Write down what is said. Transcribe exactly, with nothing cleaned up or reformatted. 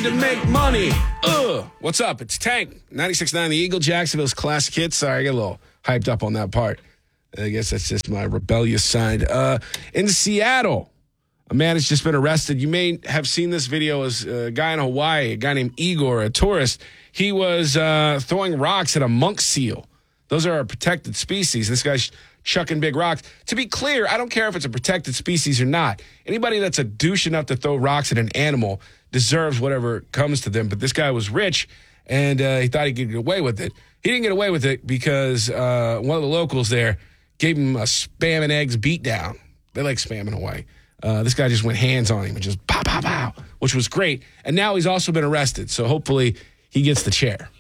to make money. Ugh. What's up? It's Tank. ninety-six point nine The Eagle, Jacksonville's classic hits. Sorry, I get a little hyped up on that part. I guess that's just my rebellious side. Uh, in Seattle, a man has just been arrested. You may have seen this video as a guy in Hawaii, a guy named Igor, a tourist. He was uh, throwing rocks at a monk seal. Those are a protected species. This guy's chucking big rocks. To be clear, I don't care if it's a protected species or not. Anybody that's a douche enough to throw rocks at an animal deserves whatever comes to them. But this guy was rich, and uh, he thought he could get away with it. He didn't get away with it because uh, one of the locals there gave him a spam and eggs beatdown. They like spam in Hawaii. Uh, this guy just went hands on him and just pow, pow, pow, which was great. And now he's also been arrested, so hopefully he gets the chair.